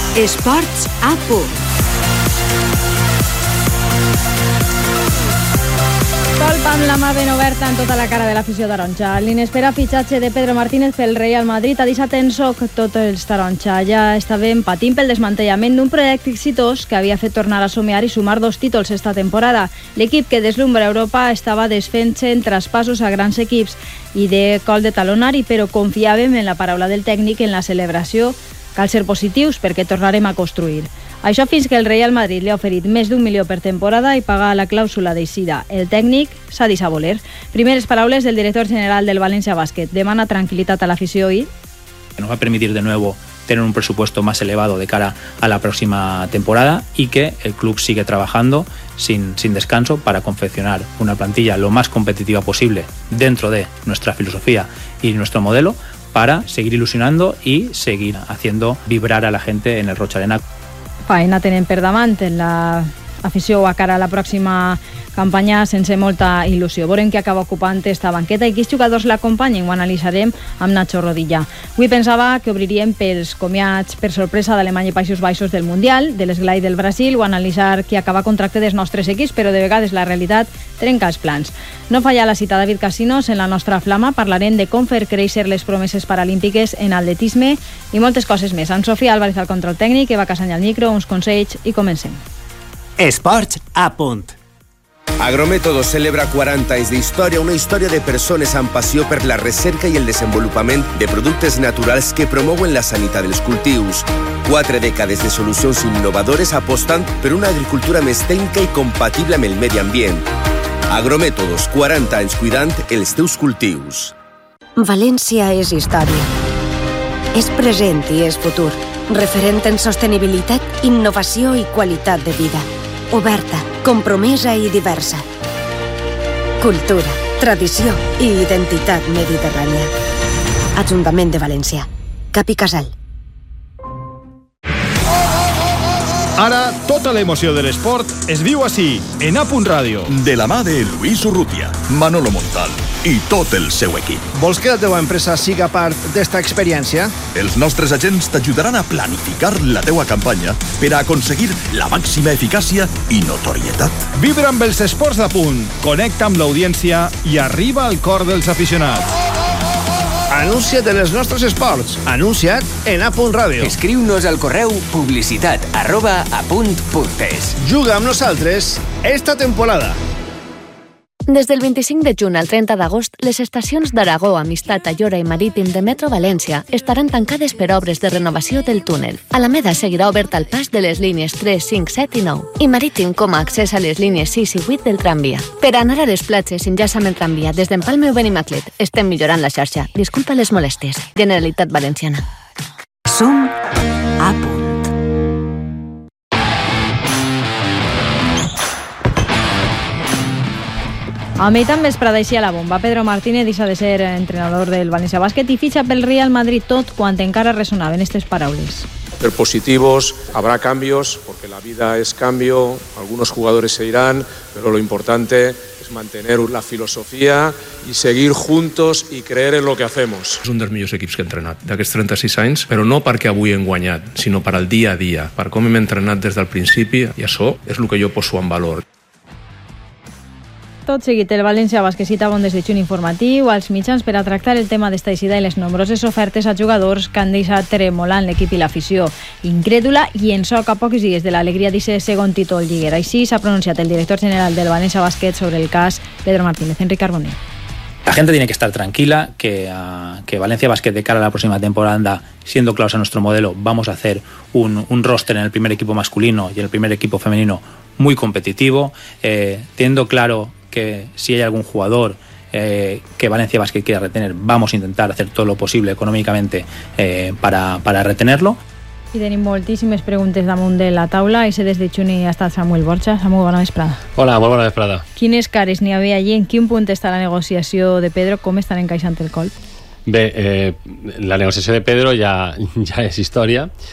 Esports a punt. Colp amb la mà ben oberta en tota la cara de l'afició taronja. L'inesperat fitxatge de Pedro Martínez pel Real Madrid ha deixat en soc tots els taronja. Ja estàvem patint pel desmantellament d'un projecte exitós que havia fet tornar a somiar i sumar 2 títols esta temporada. L'equip que deslumbra Europa estava desfent-se en traspassos a grans equips i de col de talonari, però confiàvem en la paraula del tècnic en la celebració. Cal ser positius perquè tornarem a construir. Això fins que el Real Madrid li ha oferit més d'1 milió per temporada i pagar la clàusula d'eixida. El tècnic s'ha deixat voler. Primeres paraules del director general del Valencia Basket. Demana tranquilitat a l'afició i... Nos va a permitir de nuevo tener un presupuesto más elevado de cara a la próxima temporada y que el club sigue trabajando sin descanso para confeccionar una plantilla lo más competitiva posible dentro de nuestra filosofía y nuestro modelo para seguir ilusionando y seguir haciendo vibrar a la gente en el Roig Arena. Faena tenen per davant en l'afició a cara a la pròxima campanya sense molta il·lusió. Veurem qui acaba ocupant esta banqueta i quins jugadors l'acompanyen. Ho analitzarem amb Nacho Rodilla. Avui pensava que obriríem pels comiats per sorpresa d'Alemanya i Països Baixos del Mundial, de l'Esglai del Brasil, o analitzar qui acaba contracte dels nostres equips, però de vegades la realitat trenca els plans. No falla la cita David Casinos en la nostra flama. Parlarem de com fer créixer les promeses paralímpiques en atletisme i moltes coses més. En Sofia Álvarez al control tècnic, Eva Casany al micro, uns consells i comencem. Esports a punt. Agrométodos celebra 40 anys d'història, una història de persones amb passió per la recerca i el desenvolupament de productes naturals que promouen la sanitat dels cultius. 4 dècades de solucions innovadores apostant per una agricultura més tècnica i compatible amb el medi ambient. Agrométodos, 40 anys cuidant els teus cultius. València és història. És present i és futur. Referent en sostenibilitat, innovació i qualitat de vida. Oberta, compromesa i diversa. Cultura, tradició i identitat mediterrània. Ajuntament de València. Cap i Casal. Ara, tota l'emoció de l'esport es viu així, en A Punt Ràdio. De la mà de Luis Urrutia, Manolo Montal i tot el seu equip. Vols que la teva empresa siga part d'esta experiència? Els nostres agents t'ajudaran a planificar la teua campanya per a aconseguir la màxima eficàcia i notorietat. Vibra amb els esports d'A Punt, connecta amb l'audiència i arriba al cor dels aficionats. Anuncia't en els nostres esports. Anuncia't en A Punt Ràdio. Escriu-nos al correu publicitat@apunt.es. Juga amb nosaltres esta temporada. Des del 25 de juny al 30 d'agost, les estacions d'Aragó, Amistat, Ayora i Marítim de Metro València estaran tancades per obres de renovació del túnel. Alameda seguirà oberta al pas de les línies 3, 5, 7 i 9 i Marítim com a accés a les línies 6 i 8 del tramvia. Per anar a les platges, enllaça amb el tramvia des d'Empalme o Benimaclet. Estem millorant la xarxa. Disculpa les molèsties. Generalitat Valenciana. Som a punt. A mitjan vesprada eixia la bomba. Pedro Martínez deixa de ser entrenador del Valencia Basket i fitxa pel Real Madrid, tot quan encara resonaven estas paraules. Ser positivos, habrá cambios, porque la vida es cambio, algunos jugadores se irán, pero lo importante es mantener la filosofía y seguir juntos y creer en lo que hacemos. És un dels millors equips que he entrenat d'aquests 36 anys, però no perquè avui hem guanyat, sinó per al dia a dia, per com hem entrenat des del principi, i això és el que jo poso en valor. Tot seguit, el València Basket cita bon desdejun informatiu als mitjans per a tractar el tema d'esta eixida i les nombroses ofertes a jugadors que han deixat tremolant l'equip i l'afició. Incrèdula i en soc a pocs dies de l'alegria d'aquest segon títol lliguer. Així s'ha pronunciat el director general del València Basket sobre el cas Pedro Martínez. Enric Carbonell. La gente tiene que estar tranquila que Valencia Basket de cara a la próxima temporada, siendo claros a nuestro modelo, vamos a hacer un roster en el primer equipo masculino y en el primer equipo femenino muy competitivo, teniendo claro que si hay algún jugador que Valencia Basket quiera retener, vamos a intentar hacer todo lo posible económicamente para retenerlo. I tenim moltíssimes preguntes damunt de la taula i se des de Xuni ha estat Samuel Borja. Samuel, bona vesprada. Hola, molt bona vesprada. Quines cares n'hi havia allí? En quin punt està la negociació de Pedro? Com estan encaixant el colp? Bé, la negociació de Pedro ja és història,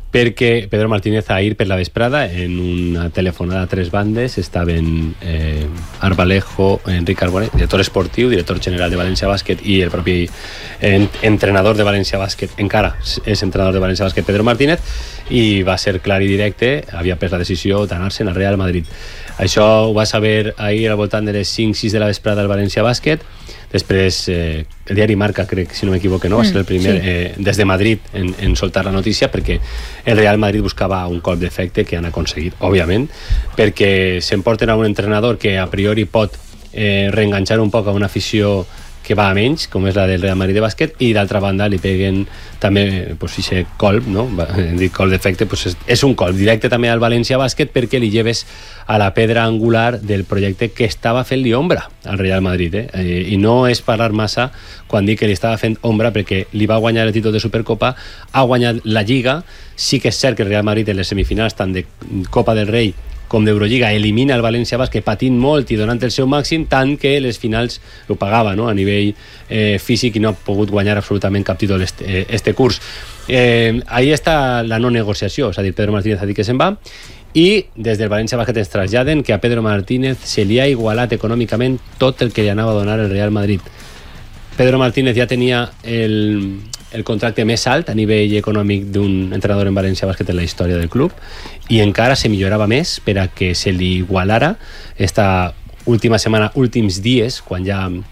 perquè Pedro Martínez ahir per la vesprada en una telefonada a 3 bandes estaven Arbalejo, Enric Arbone, director esportiu, director general de València Bàsquet, i el propi entrenador de València Bàsquet, encara és entrenador de València Bàsquet, Pedro Martínez, i va ser clar i directe, havia pres la decisió d'anar-se'n al Real Madrid. Això ho va saber ahir al voltant de les 5-6 de la vesprada al València Bàsquet. Després el diari Marca, crec, si no m'equivoco, no? Va ser el primer des de Madrid en soltar la notícia, perquè el Real Madrid buscava un colp d'efecte que han aconseguit, òbviament, perquè s'emporten a un entrenador que a priori pot reenganxar un poc a una afició que va a menys, com és la del Real Madrid de bàsquet, i d'altra banda li peguen també aquest colp, no? Dic colp d'efecte, és un colp directe també al València Bàsquet, perquè li lleves a la pedra angular del projecte que estava fent-li ombra al Real Madrid, i no és parlar massa quan dic que li estava fent ombra, perquè li va guanyar el títol de Supercopa, ha guanyat la Lliga. Sí que és cert que el Real Madrid en les semifinals tant de Copa del Rei com d'Eurolliga elimina el València Bàsquet patint molt i donant el seu màxim, tant que les finals ho pagava, no? A nivell físic, i no ha pogut guanyar absolutament cap títol este curs. Ahí està la no negociació, és a dir, Pedro Martínez ha dit que se'n va, i des del València Bàsquet ens traslladen que a Pedro Martínez se li ha igualat econòmicament tot el que li anava a donar el Real Madrid. Pedro Martínez ja tenia el contracte més alt a nivell econòmic d'un entrenador en València Bàsquet en la història del club, i encara se millorava més per a que se li igualara esta última setmana, últims dies, quan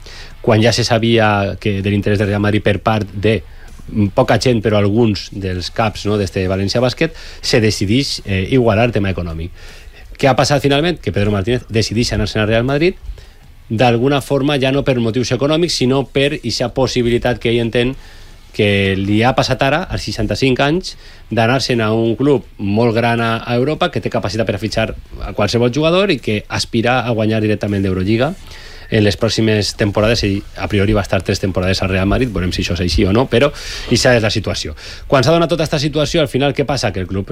ja se sabia que de l'interès del Real Madrid per part de poca gent, però alguns dels caps, no, d'este València Bàsquet, se decideix igualar el tema econòmic. Què ha passat finalment? Que Pedro Martínez decideix anar-se'n al Real Madrid, d'alguna forma ja no per motius econòmics, sinó per aquesta possibilitat que ell entén que li ha passat ara, als 65 anys, d'anar-se'n a un club molt gran a Europa, que té capacitat per a fitxar a qualsevol jugador i que aspira a guanyar directament d'Eurolliga en les pròximes temporades. I a priori va estar 3 temporades al Real Madrid, veurem si això és així o no, però aquesta és la situació. Quan s'ha donat tota aquesta situació, al final què passa? Que el club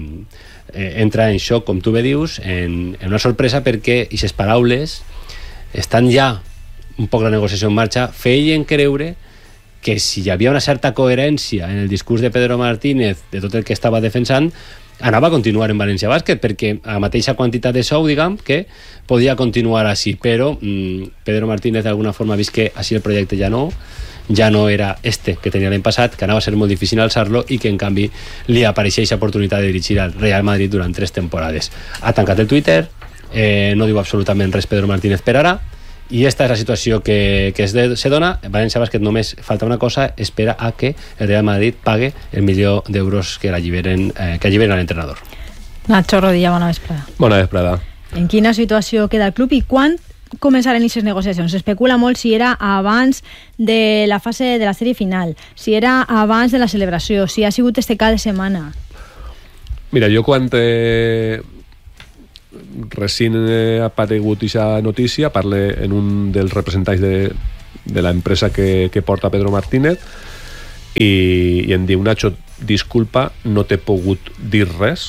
entra en xoc, com tu bé dius, en una sorpresa, perquè aquestes paraules estan ja un poc la negociació en marxa, feien creure que si hi havia una certa coherència en el discurs de Pedro Martínez de tot el que estava defensant, anava a continuar en València Bàsquet, perquè a la mateixa quantitat de sou, diguem, que podia continuar així, però Pedro Martínez d'alguna forma ha vist que així el projecte ja no era que tenia l'any passat, que anava a ser molt difícil alçar-lo, i que en canvi li apareixeix l'oportunitat de dirigir al Real Madrid durant 3 temporades. Ha tancat el Twitter, no diu absolutament res Pedro Martínez per ara, i esta és la situació que se dona. València Bàsquet només falta una cosa, espera a que el Real Madrid pague el milió d'euros que alliberen a l'entrenador. Nacho Rodilla, bona vesprada. Bona vesprada. En quina situació queda el club i quan començaren aquestes negociacions? S'especula molt si era abans de la fase de la sèrie final, si era abans de la celebració, si ha sigut este cap de setmana. Mira, jo quan recient ha aparegut aquesta notícia, parle en un dels representants de l'empresa que porta Pedro Martínez, i em diu: Nacho, disculpa, no t'he pogut dir res,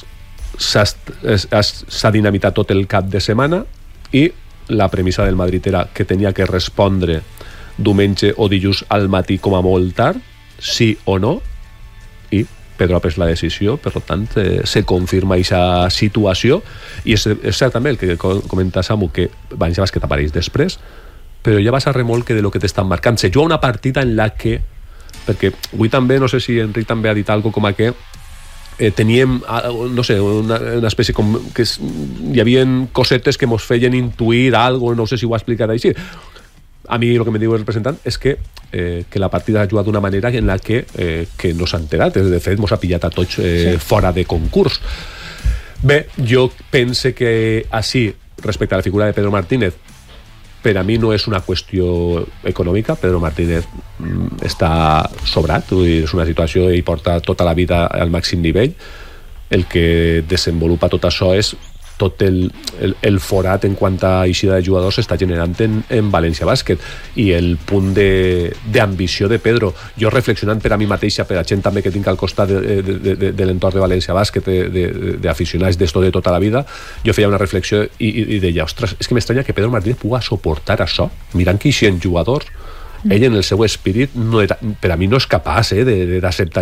s'ha dinamitat tot el cap de setmana, i la premissa del Madrid era que tenia que respondre diumenge o dilluns al matí com a molt tard, sí o no, i Pedro ha pres la decisió. Per tant, se confirma aquesta situació, i és cert també el que comenta Samu, que València Bàsquet apareix després, però ja vas a remolque de lo que t'estan marcant. Se juga una partida en la que, perquè avui també, no sé si Enric també ha dit alguna com a que teníem, no sé, una espècie com que hi havia cosetes que mos feien intuir alguna, no sé si ho ha explicat així. A mi el que me diu el representant és que la partida ha jugat d'una manera en la que no s'ha enterat. De fet, mos ha pillat a tots fora de concurs. Bé, jo pense que així, respecte a la figura de Pedro Martínez, per a mi no és una qüestió econòmica. Pedro Martínez està sobrat, és una situació i porta tota la vida al màxim nivell. El que desenvolupa tot això és tot el forat en quant a eixida de jugadors s'està generant en València Bàsquet, i el punt d'ambició de Pedro. Jo reflexionant per a mi mateixa, per a gent també que tinc al costat de l'entorn de València Bàsquet, d'aficionats d'esto de tota la vida, jo feia una reflexió i deia: ostres, és que m'estranya que Pedro Martínez puga suportar això, mirant que hi ha jugadors ell en el seu espírit no era, per a mi no és capaç d'acceptar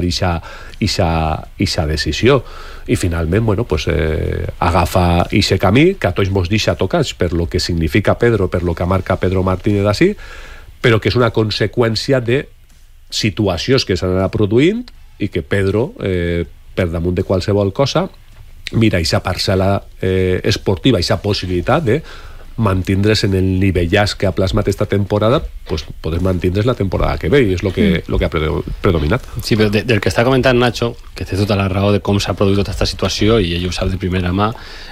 ixa decisió, i finalment agafa ixe camí que a tots mos deixa tocats per lo que significa Pedro, per lo que marca Pedro Martínez així, però que és una conseqüència de situacions que s'han anat produint i que Pedro, per damunt de qualsevol cosa, mira ixa parcel·la esportiva, ixa possibilitat de mantindre's en el nivellàs que ha plasmat esta temporada, pues poder mantindre's la temporada que ve, i és lo que ha predominat. Sí, però del que està comentant Nacho, que té tota la raó de com s'ha produït tota aquesta situació, i ell ho sap de primera mà,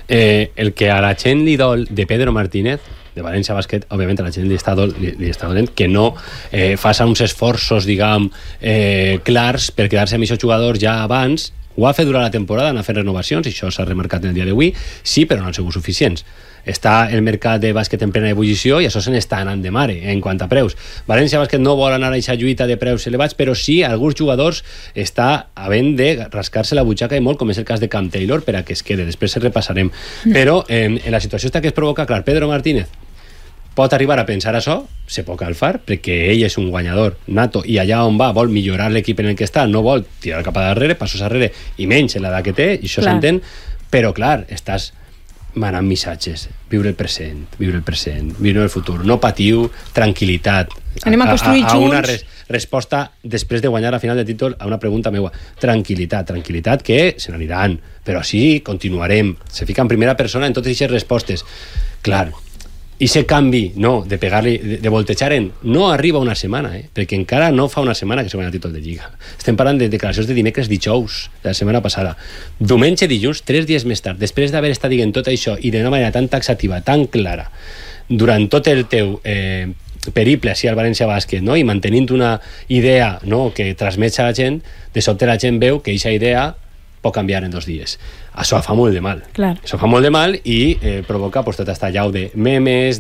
el que a la gent li dol de Pedro Martínez, de València Bàsquet, òbviament a la gent li està dolent que no faça uns esforços, diguem, clars per quedar-se amb aquests jugadors ja abans. Ho ha fet durant la temporada, anar fent renovacions, i això s'ha remarcat en el dia d'avui, sí, però no han sigut suficients. Està el mercat de bàsquet en plena ebullició i això se n'està anant de mare en quant a preus. València Bàsquet no vol anar a aquesta lluita de preus elevats, però sí, alguns jugadors està havent de rascar-se la butxaca i molt, com és el cas de Cam Taylor, per a que es quede. Després el repassarem. Però en la situació està que es provoca, clar, Pedro Martínez pot arribar a pensar això, se pot calfar, perquè ell és un guanyador nato i allà on va vol millorar l'equip en el que està, no vol tirar cap a darrere, passos darrere, i menys en l'edat que té, i això s'entén, però clar, estàs manant missatges, viure el present, viure el futur, no patiu, tranquil·litat. Anem a construir junts. Una resposta, després de guanyar la final de títol, a una pregunta meua. Tranquil·litat, que se n'aniran, però sí, continuarem. Se fica en primera persona en totes aquestes respostes. Clar, i ese canvi, no, de pegar-li, de voltejar no arriba una setmana, perquè encara no fa una setmana que se guanya el títol de Lliga. Estem parlant de declaracions de dimecres dijous, de la setmana passada. Diumenge, dilluns, 3 dies més tard, després d'haver estat dient tot això i d'una manera tan taxativa, tan clara, durant tot el teu periple així al València Bàsquet, no? I mantenint una idea, no, que transmets a la gent, de sobte la gent veu que aquesta idea pot canviar en 2 dies. Això fa molt de mal. Clar. Això fa molt de mal i provoca pues, tot aquesta llau de memes,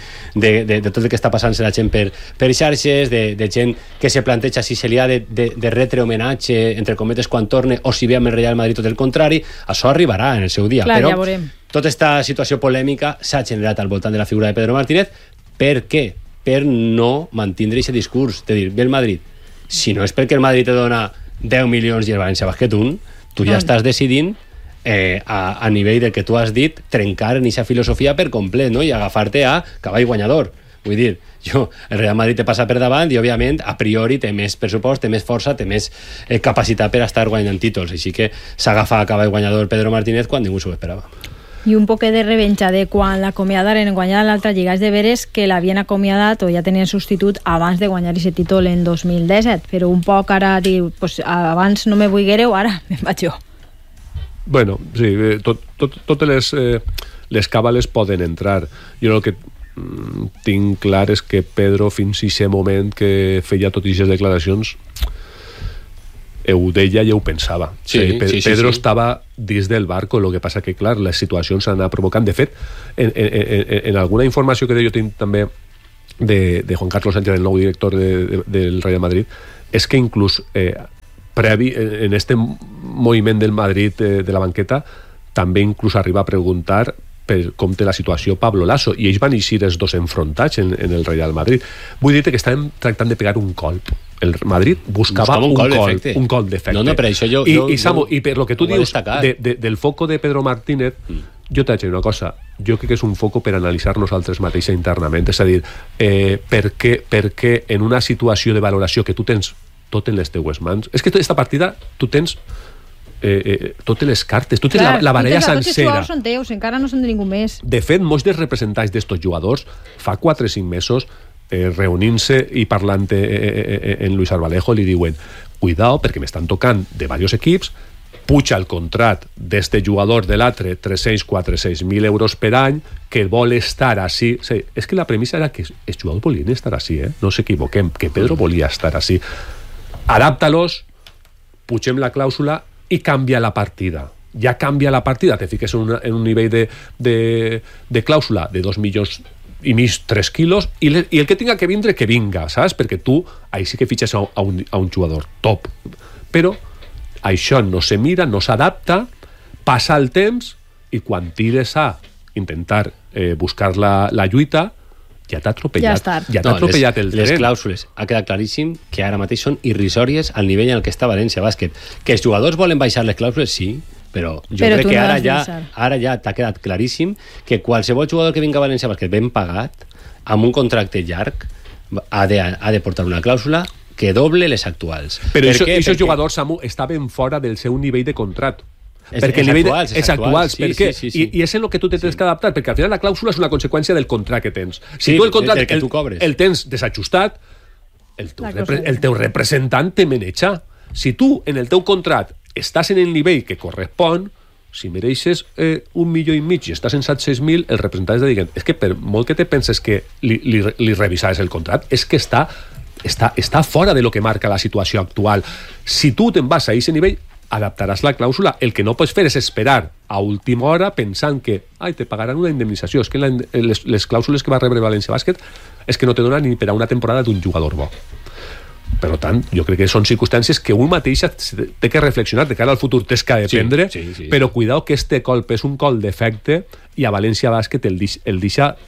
de tot el que està passant-se la gent per xarxes, de gent que se planteja si se li ha de retre homenatge, entre cometes, quan torne, o si ve amb el Real Madrid tot el contrari. Això arribarà en el seu dia. Clar, però ja veurem. Tota aquesta situació polèmica s'ha generat al voltant de la figura de Pedro Martínez. Per què? Per no mantindre aquest discurs de dir, ve el Madrid. Si no és perquè el Madrid te dona 10 milions i el València Bàsquet tu ja estàs decidint a nivell del que tu has dit trencar en aquesta filosofia per complet, no? I agafar-te a cavall guanyador. Vull dir, el Real Madrid te passa per davant i òbviament a priori té més pressupost, té més força, té més capacitat per estar guanyant títols, així que s'agafa a cavall guanyador Pedro Martínez quan ningú s'ho esperava. I un poc de revenja de quan l'acomiadaren en guanyar l'altra Lliga. És de veres que l'havien acomiadat o ja tenien substitut abans de guanyar aquest títol en 2017, però un poc ara diu, pues, abans no me vuiguereu, ara me'n vaig jo. Bueno, sí, totes les càbales poden entrar. Jo el que tinc clar és que Pedro, fins a aquest moment que feia totes aquestes declaracions, ho deia i ho pensava. Pedro estava dins del barco, el que passa que, clar, les situacions s'han anat provocant. De fet, en alguna informació que jo tinc també de Juan Carlos Sánchez, el nou director del Real Madrid, és que inclús previ en este moviment del Madrid de la banqueta també inclús arriba a preguntar per com té la situació Pablo Lasso, i ells van eixir els dos enfrontats en el Real Madrid. Vull dir que estàvem tractant de pegar un colp. El Madrid buscava un colp d'efecte. No, però això I per lo que tu dius del foco de Pedro Martínez, jo t'haig de dir una cosa, jo crec que és un foco per analitzar nosaltres mateixos internament, és a dir, per què en una situació de valoració que tu tens tot en les teues mans, és que tota aquesta partida tu tens totes les cartes, tu tens la baralla sencera. Tots els jugadors són teus, encara no són de ningú més. De fet, molts dels representants d'estos jugadors fa 4 o 5 mesos reunint-se i parlant en Luis Arbalejo li diuen, cuidao perquè m'estan tocant de diversos equips, puja el contrat d'este jugador de l'altre 300-400.000 euros per any, que vol estar així. Sí, és que la premissa era que els jugadors volien estar així, no s'equivoquem, que Pedro volia estar així. Adapta-los, pugem la clàusula i canvia la partida. Ja canvia la partida, te fiques en un nivell de clàusula de 2 milions i mig, 3 quilos, i el que tinga que vindre, que vinga, saps? Perquè tu, ahí sí que fitxes a un jugador top. Però això no se mira, no s'adapta, passa el temps, i quan tires a intentar buscar la lluita, ja t'ha atropellat, el tren. Les clàusules, ha quedat claríssim que ara mateix són irrisòries al nivell en el que està València Bàsquet. Que els jugadors volen baixar les clàusules, sí, però crec que ara ja t'ha quedat claríssim que qualsevol jugador que vinga a València Bàsquet ben pagat, amb un contracte llarg, ha de portar una clàusula que doble les actuals. Però aquests jugadors, Samu, estaven fora del seu nivell de contracte. Perquè el nivell és actuals, i és en el que tu tens que adaptar, perquè al final la clàusula és una conseqüència del contracte que tens. Si tu el contracte el tens desajustat, el teu representant te maneja. Si tu en el teu contracte estàs en el nivell que correspon, si mereixes 1,5 milions i estàs en 700.000, el representant és de dir, és que per molt que te penses que li revisaves el contracte, és que està fora de lo que marca la situació actual. Si tu te'n vas a aquest nivell, adaptaràs la clàusula. El que no pots fer és esperar a última hora pensant que te pagaran una indemnització. És que les clàusules que va rebre València Bàsquet és que no te donen ni per a una temporada d'un jugador bo. Per tant, jo crec que són circumstàncies que un mateix té que reflexionar, de cara al futur tens que aprendre, però cuidao que este colp és un colp d'efecte i a València Bàsquet el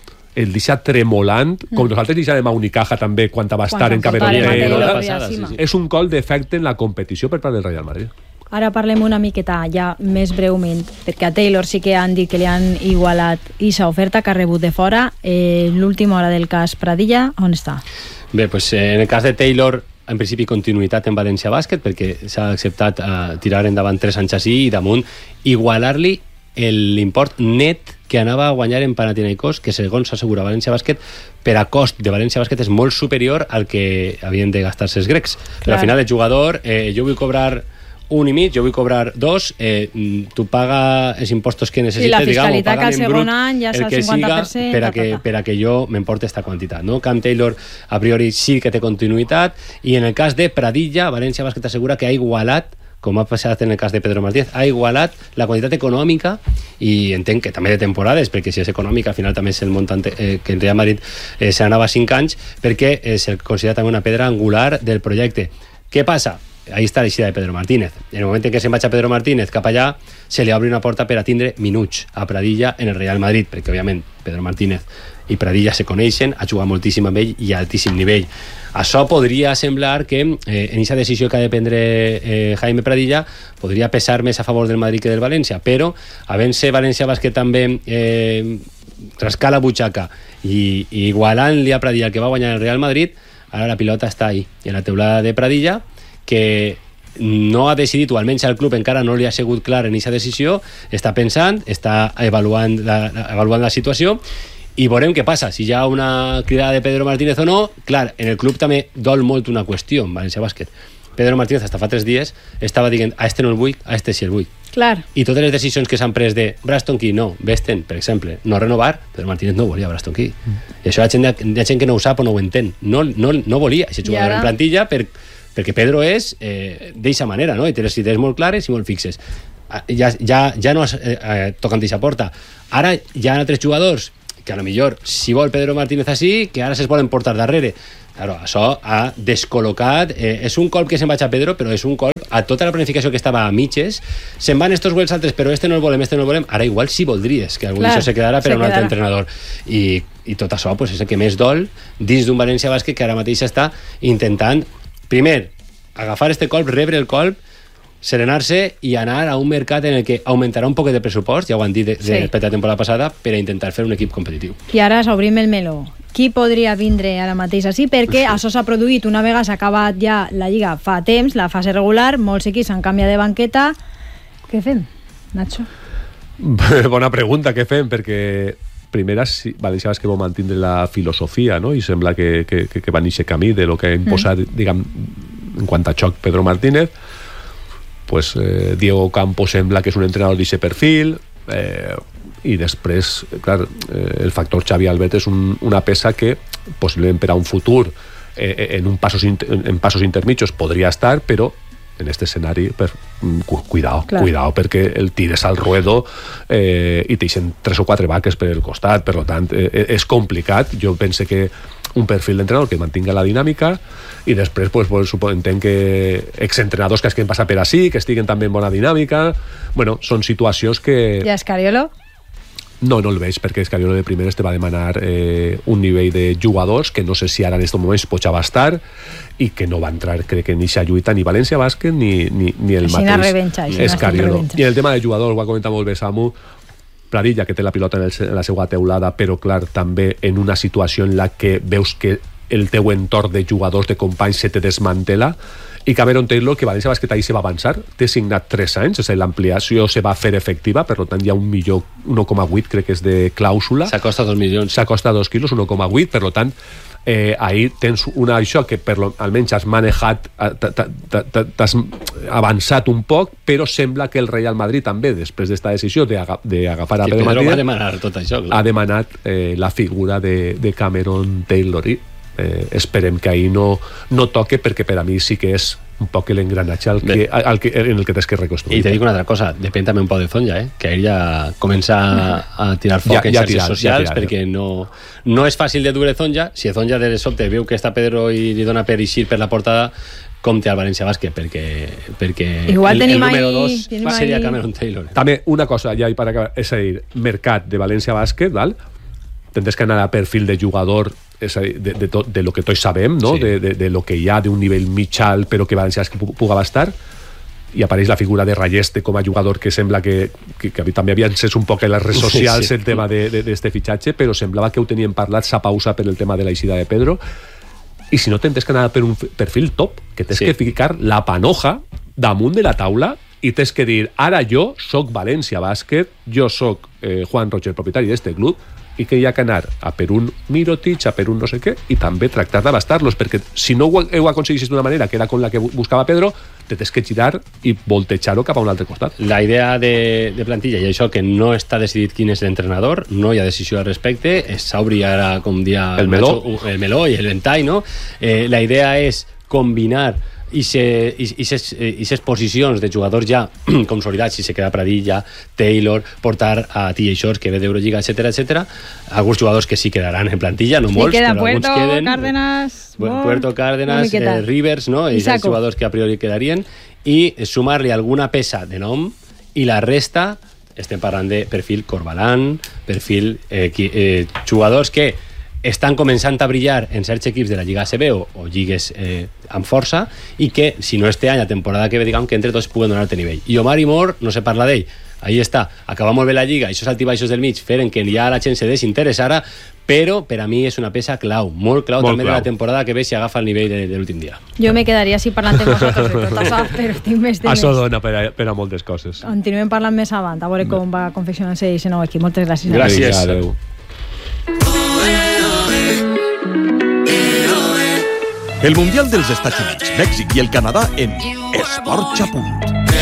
deixa tremolant, com nosaltres deixàvem a Unicaja també quan va estar en Camerún. És un colp d'efecte en la competició per part del Real Madrid. Ara parlem una miqueta ja més breument, perquè a Taylor sí que han dit que li han igualat aquesta oferta que ha rebut de fora. L'última hora del cas Pradilla, on està? Bé, doncs en el cas de Taylor, en principi continuïtat en València Bàsquet, perquè s'ha acceptat tirar endavant 3 anys així i damunt igualar-li l'import net que anava a guanyar en Panathinaikos, que segons s'assegura València Bàsquet, per a cost de València Bàsquet és molt superior al que havien de gastar-se els grecs. Però al final el jugador, jo vull cobrar 1,5, jo vull cobrar 2, tu paga els impostos que necessites, la fiscalitat que al segon any ja és el 50% per a que jo m'emporte esta quantitat, no? Cam Taylor a priori sí que té continuïtat, i en el cas de Pradilla, València Bàsquet assegura que ha igualat, com ha passat en el cas de Pedro Martínez, ha igualat la quantitat econòmica, i entenc que també de temporades, perquè si és econòmica al final també és el muntant que en Real Madrid se n'anava 5 anys, perquè se'l considera també una pedra angular del projecte. Què passa? Ahí està l'eixida de Pedro Martínez. En el moment en què se'n vaig a Pedro Martínez cap allà, se li obre una porta per a tindre minuts a Pradilla en el Real Madrid, perquè òbviament Pedro Martínez i Pradilla se coneixen, ha jugat moltíssim amb ell i a altíssim nivell. Això podria semblar que en aquesta decisió que ha de prendre Jaime Pradilla podria pesar més a favor del Madrid que del València, però havent-se València Bàsquet també rascar la butxaca i igualant-li a Pradilla el que va guanyar el Real Madrid, ara la pilota està ahí, en la teulada de Pradilla, que no ha decidit, o almenys al club encara no li ha sigut clar en aquesta decisió, està pensant, està avaluant la situació, i veurem què passa, si hi ha una cridada de Pedro Martínez o no. Clar, en el club també dol molt una qüestió en València Bàsquet. Pedro Martínez, hasta fa 3 dies, estava dient a este no el vull, a este sí el vull. Clar. I totes les decisions que s'han pres de Braston Key, no, Besten, per exemple, no renovar, Pedro Martínez no volia Braston Key. I això hi ha gent que no ho sap o no ho entén. No volia aquest jugador en plantilla perquè Pedro és d'eixa manera, no? I té les idees molt clares i molt fixes. Ja no tocant eixa porta. Ara hi ha altres jugadors que a lo millor, si vol Pedro Martínez així, que ara se'ls volen portar darrere. Claro, això ha descol·locat, és un colp que se'n vaig a Pedro, però és un colp a tota la planificació que estava a mitges. Se'n van estos vuelts altres, però este no el volem. Ara igual sí voldries que algú d'això se quedara per a un altre entrenador. I tot això pues, és el que més dol dins d'un València Bàsquet que ara mateix està intentant, primer, agafar este colp, rebre el colp, serenar-se i anar a un mercat en el que augmentarà un poc de pressupost, ja ho han dit respecte a la temporada passada, per a intentar fer un equip competitiu. I ara s'obrim el meló. Qui podria vindre ara mateix així? Perquè això s'ha produït una vegada s'ha acabat ja la Lliga fa temps, la fase regular, molts equips han canviat de banqueta. Què fem, Nacho? Bona pregunta, què fem? Perquè primera, València Bàsquet vol mantindre la filosofia, no? I sembla que va néixer camí de lo que ha imposat, diguem, en quant a xoc Pedro Martínez. Pues Diego Campos sembla que és un entrenador d'aquest perfil, i després, clar, el factor Xavi Albert és una peça que possiblement per a un futur en passos intermitjos podria estar, però en aquest escenari cuidao, perquè el tires al ruedo i t'eixen 3 o 4 vaques per el costat, per tant és complicat. Jo pense que un perfil d'entrenador que mantinga la dinàmica, i després entenc que exentrenadors que es queden passar per ací, que estiguen també en bona dinàmica. Bueno, són situacions que... I Escariolo? No el veig, perquè Escariolo de primeres te va demanar un nivell de jugadors que no sé si ara en aquests moments pot abastar i que no va entrar, crec que ni Xalluita ni València Bàsquet ni el mateix Escariolo. I el tema de jugadors, ho ha comentat molt bé Samu, Pradilla, que té la pilota en la seva teulada, però clar, també en una situació en la que veus que el teu entorn de jugadors, de companys se te desmantela, i Cameron Taylor, que València Bàsquet ahir se va avançar, té signat 3 anys, és a dir, l'ampliació se va fer efectiva, per tant hi ha 1,8 crec que és de clàusula. S'acosta 2 milions. S'acosta 2 quilos, 1,8, per tant ahir tens això que almenys has manejat, t'has avançat un poc, però sembla que el Real Madrid també, després d'esta decisió d'agafar a Pedro Martínez, va demanar tot això, clar. Ha demanat la figura de Cameron Taylor, i esperem que ahir no toque, perquè per a mi sí que és un poc l'engranatge en el que tens que reconstruir. I te dic una altra cosa, depèn també un poc de Zonja, que ell ja comença a tirar foc en xarxes socials, perquè no és fàcil de dur Zonja. Si Zonja de sobte veu que està Pedro i li dona per eixir per la portada, compte al València Bàsquet, perquè igual el número 2 seria Cameron Taylor. També una cosa, ja per acabar, és a dir, mercat de València Bàsquet, tindràs que anar a perfil de jugador, és a dir, de lo que tots sabem, no? Sí. De lo que hi ha d'un nivell mig alt però que València Bàsquet pugui abastar, i apareix la figura de Rayeste com a jugador, que sembla que també havia encès un poc en les redes socials el tema d'este fitxatge, però semblava que ho tenien parlat sa pausa per el tema de l'eixida de Pedro. I si no, tens que anar per un perfil top, que tens que ficar la panoja damunt de la taula i tens que dir, ara jo soc València Bàsquet, jo soc Juan Roger, propietari d'este club, i que hi ha que anar a per un Mirotic, a per un no sé què, i també tractar d'abastar-los, perquè si no ho aconseguissis d'una manera que era com la que buscava Pedro, te tens que girar i voltejar-ho cap a un altre costat. La idea de plantilla, i això que no està decidit quin és l'entrenador, no hi ha decisió al respecte, s'obri ara, com dia el meló i el ventall, no? La idea és combinar i ses posicions de jugadors ja consolidats, si se queda Pradilla, Taylor, portar a T.J. Shorts, que ve d'Eurolliga, etcètera, alguns jugadors que sí quedaran en plantilla, no molts, però alguns queden. Puerto Cárdenas, Rivers, no? I els jugadors que a priori quedarien, i sumar-li alguna peça de nom, i la resta estem parlant de perfil Corbalán, perfil jugadors que estan començant a brillar en certs equips de la Lliga ACB o lligues amb força, i que si no este any, la temporada que ve, diguem que entre tots puguen donar-te nivell. I Omar Moore, no se parla d'ell, ahí està, acaba molt bé la Lliga, i aquests altibaixos del mig feren que ja la gent se desinteressara, però per a mi és una peça clau, molt clau també de la temporada que ve si agafa el nivell de l'últim dia. Jo me quedaria així parlant amb vosaltres de tot això, però tinc més temps. Això dona per a moltes coses. Continuem parlant més avant, a veure com va confeccionar-se aquest nou equip. Moltes gràcies. Gràcies. Adéu. El Mundial dels Estats Units, Mèxic i el Canadà en Esports a Punt.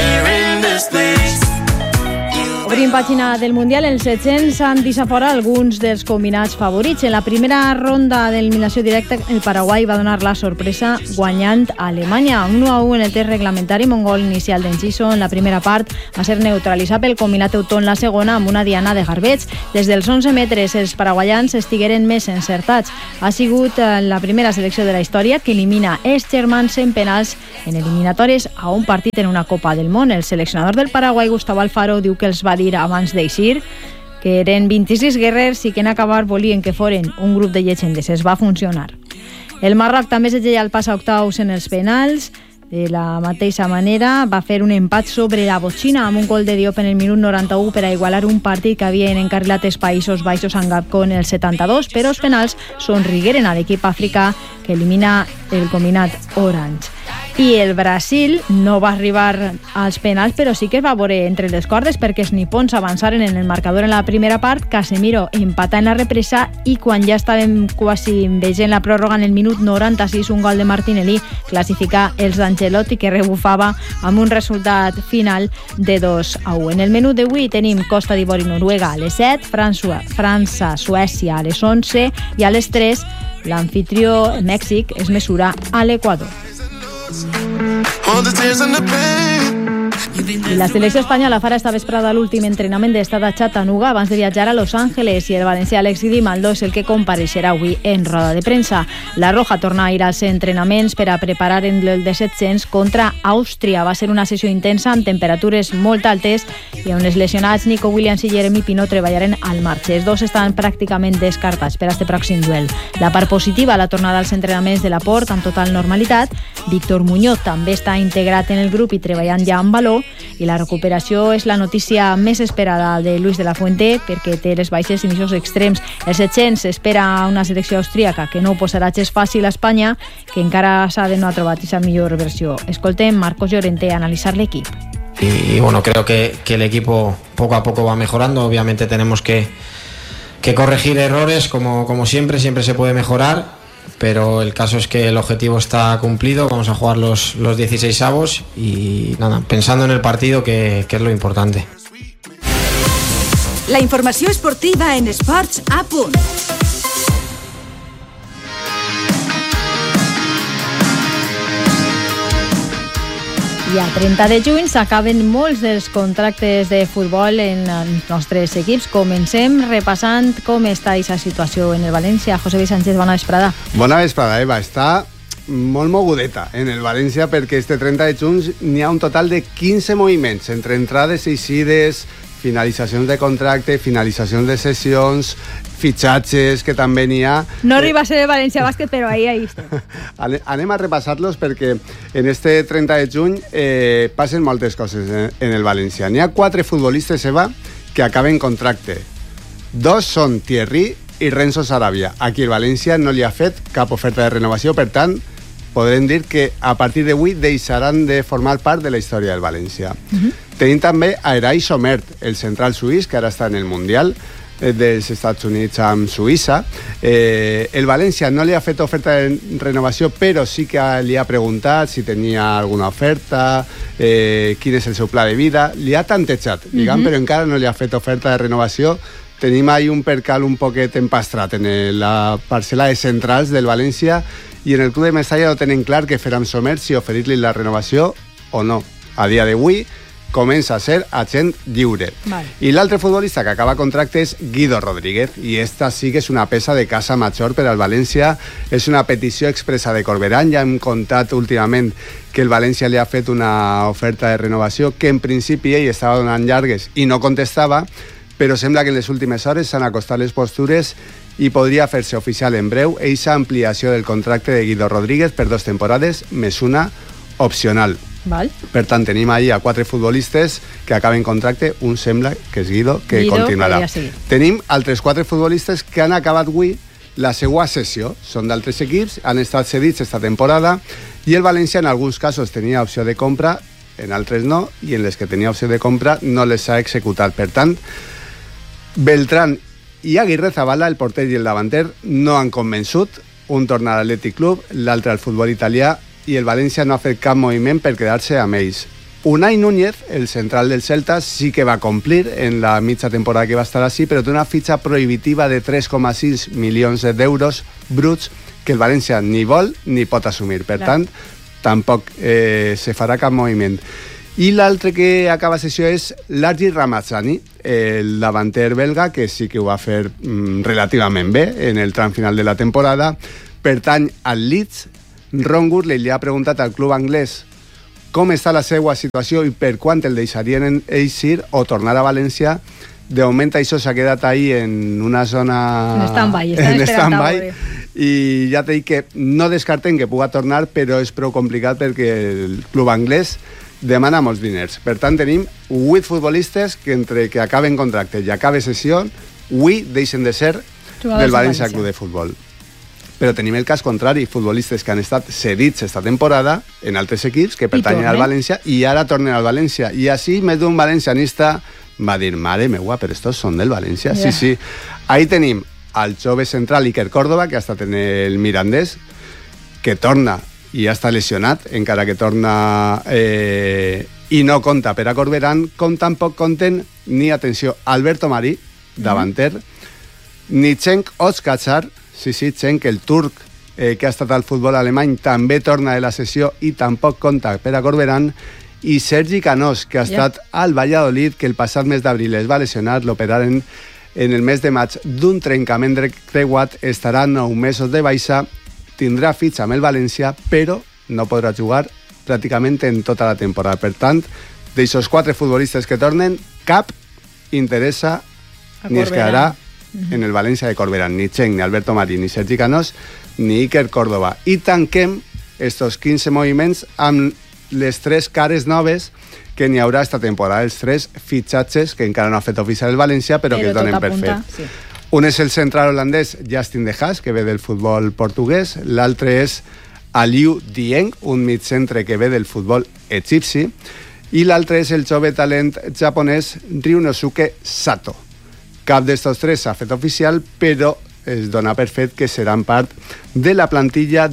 Obrim pàgina del Mundial. Els 700 han deixat fora alguns dels combinats favorits. En la primera ronda d'eliminació directa, el Paraguai va donar la sorpresa guanyant a Alemanya 1-1 en el test reglamentari. Un gol inicial d'Enciso en la primera part va ser neutralitzat pel combinat teutó en la segona amb una diana de Garbeig. Des dels 11 metres els paraguaians estigueren més encertats. Ha sigut la primera selecció de la història que elimina els germans en penals en eliminatòries a un partit en una Copa del Món. El seleccionador del Paraguai, Gustavo Alfaro, diu que els va dir abans d'eixir que eren 26 guerrers i que en acabar volien que foren un grup de llegendes. Es va funcionar. El Marroc també es lleia el pas a octaus en els penals. De la mateixa manera va fer un empat sobre la botxina amb un gol de Diop en el minut 91 per a igualar un partit que havien encarrilat els Països Baixos amb Gapco en el 72, però els penals sonrigueren a l'equip africà que elimina el combinat Orange. I el Brasil no va arribar als penals, però sí que es va veure entre les cordes perquè els nipons avançaren en el marcador en la primera part. Casemiro empatà en la represa i quan ja estàvem quasi veient la pròrroga en el minut 96, un gol de Martinelli classificà els d'Ancelotti, que rebufava amb un resultat final de 2-1. En el menú d'avui tenim Costa d'Ivori, Noruega a les 7, França, Suècia a les 11 i a les 3 l'anfitrió Mèxic es mesura a l'Equador. I la selecció espanyola farà esta vesprada l'últim entrenament d'estat a Chattanooga abans de viatjar a Los Ángeles, i el valencià Alexis Grimaldo és el que compareixerà avui en roda de premsa. La Roja torna a ir als entrenaments per a preparar el de 700 contra Àustria. Va ser una sessió intensa amb temperatures molt altes i on els lesionats Nico Williams i Jeremy Pino treballaren al marge. Els dos estan pràcticament descartats per a este pròxim duel. La part positiva, la tornada als entrenaments de l'Aport amb total normalitat. Víctor Muñoz també està integrat en el grup i treballant ja amb valor, i la recuperació és la notícia més esperada de Luis de la Fuente perquè té les baixes i missions extrems. El 700 espera una selecció austríaca que no posarà gens fàcil a Espanya, que encara s'ha de no ha trobat aquesta millor versió. Escoltem Marcos Llorente a analizar l'equip. Y bueno, creo que el equipo poco a poco va mejorando. Obviamente tenemos que corregir errores, como siempre se puede mejorar, pero el caso es que el objetivo está cumplido. Vamos a jugar los 16avos y nada, pensando en el partido, que es lo importante. La informació esportiva en Esports a punt. I a 30 de juny s'acaben molts dels contractes de futbol en els nostres equips. Comencem repassant com està aquesta situació en el València. José Luis Sánchez, bona vesprada. Bona vesprada, Eva. Està molt mogudeta en el València perquè este 30 de juny n'hi ha un total de 15 moviments entre entrades i eixides, finalitzacions de contracte, finalitzacions de sessions, fitxatges, que també n'hi ha. No arriba a ser el València Bàsquet, però ahí estem. Anem a repassar-los perquè en este 30 de juny passen moltes coses en el València. N'hi ha 4 futbolistes, Eva, que acaben contracte. 2 són Thierry i Renzo Sarabia. Aquí el València no li ha fet cap oferta de renovació, per tant, podrem dir que a partir d'avui deixaran de formar part de la història del València. Tenim també a Eray Somert, el central suís, que ara està en el Mundial dels Estats Units amb Suïssa. El València no li ha fet oferta de renovació, però sí que li ha preguntat si tenia alguna oferta, quin és el seu pla de vida. Li ha tantejat, diguem, però encara no li ha fet oferta de renovació. Tenim ahí un percal un poquet empastrat en la parcel·la de centrals del València, i en el club de Mestalla no tenen clar què fer amb Somert, si oferir-li la renovació o no. A dia d'avui comença a ser agent lliure. Vale. I l'altre futbolista que acaba contracte és Guido Rodríguez, i esta sí que és una peça de casa major per al València. És una petició expressa de Corberán. Ja hem contat últimament que el València li ha fet una oferta de renovació que en principi ell estava donant llargues i no contestava, però sembla que en les últimes hores s'han acostat les postures i podria fer-se oficial en breu eixa ampliació del contracte de Guido Rodríguez per 2 temporades més una opcional. Val. Per tant, tenim ahí a 4 futbolistes que acaben contracte. Un sembla que és Guido, que continuarà. Tenim altres 4 futbolistes que han acabat avui la seva sessió. Són d'altres equips, han estat cedits esta temporada, i el València en alguns casos tenia opció de compra, en altres no, i en les que tenia opció de compra no les ha executat. Per tant, Beltrán i Aguirre Zabala, el porter i el davanter, no han convençut. Un torna a l'Atlètic Club, l'altre al futbol italià, i el València no ha fet cap moviment per quedar-se amb ells. Unai Núñez, el central del Celta, sí que va complir en la mitja temporada que va estar així, però té una fitxa prohibitiva de 3,6 milions d'euros bruts que el València ni vol ni pot assumir. Per tant, tampoc se farà cap moviment. I l'altre que acaba sessió és Largi Ramazani, el davanter belga, que sí que ho va fer relativament bé en el tram final de la temporada. Pertany al Leeds. Ron Gurley li ha preguntat al club anglès com està la seva situació i per quant el deixarien eixir o tornar a València. De moment això s'ha quedat ahí en una zona... En stand-by. I ja t'he dit que no descartem que pugui tornar, però és prou complicat perquè el club anglès demana molts diners. Per tant, tenim 8 futbolistes que entre que acaben contracte i acabe sessió, avui deixen de ser del València Club de Futbol. Però tenim el cas contrari, futbolistes que han estat cedits esta temporada en altres equips que pertanyen al València i ara tornen al València. I així més d'un valencianista va dir, mare meua, però estos són del València. Yeah. Sí. Ahí tenim al jove central Iker Córdoba, que ha estat en el Mirandés, que torna i ja està lesionat, encara que torna i no compta per a Corberán, com tampoc compten ni, atenció, Alberto Marí, davanter, ni Cenk Özkaçar, sí, Cenk, el turc que ha estat al futbol alemany, també torna de la sessió i tampoc compta per a Corberán, i Sergi Canós, que ha estat al Valladolid, que el passat mes d'abril es va lesionar, l'operaren en el mes de maig d'un trencament creuat, estarà 9 mesos de baixa, tindrà fitxa amb el València, però no podrà jugar pràcticament en tota la temporada. Per tant, d'aixòs 4 futbolistes que tornen, cap interessa ni es quedarà en el València de Corberán, ni Cheng, ni Alberto Marín, ni Sergi Canós, ni Iker Córdoba. I tanquem estos 15 moviments amb les 3 cares noves que n'hi haurà esta temporada, els 3 fitxatges que encara no ha fet oficial el València, però que es donen per fet. Sí. Un és el central holandès Justin De Haas, que ve del futbol portuguès, l'altre és Aliou Dieng, un migcentre que ve del futbol egipci, i l'altre és el jove talent japonès Ryunosuke Sato. Cap d'estos 3 s'ha fet oficial, però es dona per fet que seran part de la plantilla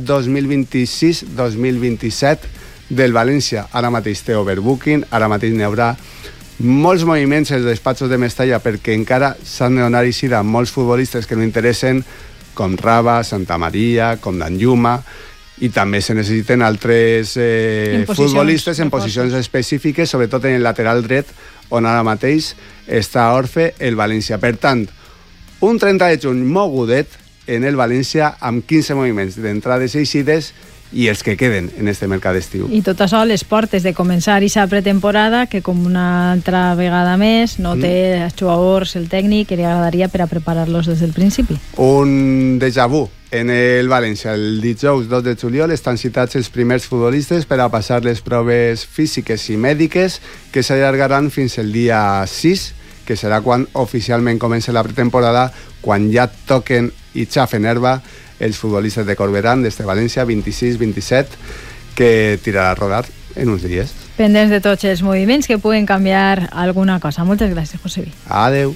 2026-2027 del València. Ara mateix té overbooking, ara mateix n'hi haurà molts moviments als despatxos de Mestalla perquè encara s'han de donar eixida molts futbolistes que no interessen, com Raba, Santa Maria, com Danjuma, i també se necessiten altres futbolistes en posicions específiques, sobretot en el lateral dret, on ara mateix està orfe el València. Per tant, un 30 de juny mogudet en el València amb 15 moviments d'entrades i eixides i els que queden en este mercat d'estiu. I tot això a les portes de començar aquesta pretemporada, que com una altra vegada més no té els jugadors, el tècnic, que li agradaria per a preparar-los des del principi. Un déjà vu en el València. El dijous 2 de juliol estan citats els primers futbolistes per a passar les proves físiques i mèdiques que s'allargaran fins el dia 6, que serà quan oficialment comença la pretemporada, quan ja toquen i xafen herba els futbolistes de Corberán, d'este València 26-27, que tirarà a rodar en uns dies. Pendents de tots els moviments que puguen canviar alguna cosa. Moltes gràcies, Josebi. Adeu.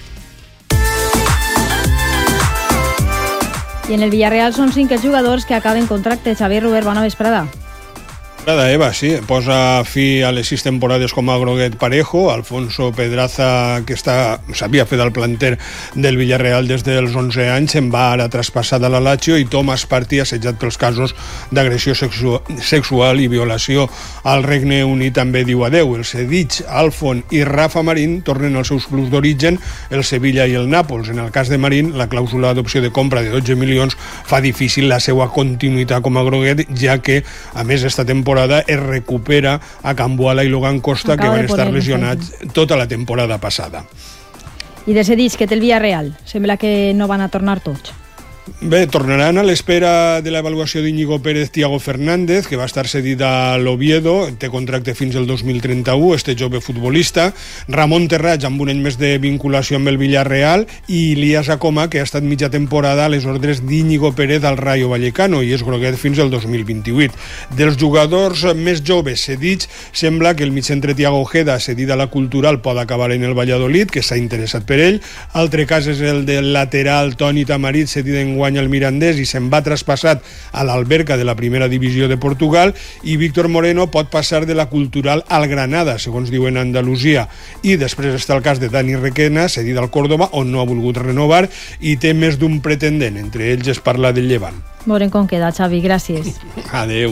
I en el Villarreal són 5 els jugadors que acaben contracte. Xavier Ruber, bona vesprada. Eva, sí, posa fi a les 6 temporades com a groguet Parejo, Alfonso Pedraza, que s'havia fet al planter del Villarreal des dels 11 anys, se'n va ara traspassat a la Lazio, i Tomàs Partí, assetjat pels casos d'agressió sexual i violació al Regne Unit, també diu adeu. El Cedich, Alfon i Rafa Marín tornen als seus clubs d'origen, el Sevilla i el Nàpols. En el cas de Marín, la clàusula d'opció de compra de 12 milions fa difícil la seva continuïtat com a groguet, ja que, a més, esta temporada es recupera a Cambuala i Logan Costa, que van estar lesionats tota la temporada passada. I de Cedich, que té el Villarreal, sembla que no van a tornar tots. Bé, tornaran a l'espera de l'avaluació d'Íñigo Pérez Thiago Fernández, que va estar cedit a l'Oviedo, té contracte fins al 2031, este jove futbolista, Ramon Terrats, amb un any més de vinculació amb el Villarreal, i Ilias Acoma, que ha estat mitja temporada a les ordres d'Íñigo Pérez al Rayo Vallecano, i és groguet fins al 2028. Dels jugadors més joves cedits, sembla que el migcentre Thiago Ojeda, cedit a la Cultural, pot acabar en el Valladolid, que s'ha interessat per ell. Altre cas és el del lateral Toni Tamarit, cedit en guanya el Mirandés i se'n va traspassat a l'Alberca de la primera divisió de Portugal, i Víctor Moreno pot passar de la Cultural al Granada, segons diuen a Andalusia. I després està el cas de Dani Requena, cedit al Córdoba, on no ha volgut renovar, i té més d'un pretendent, entre ells es parla del Llevant. Veurem com queda, Xavi, gràcies. Adeu.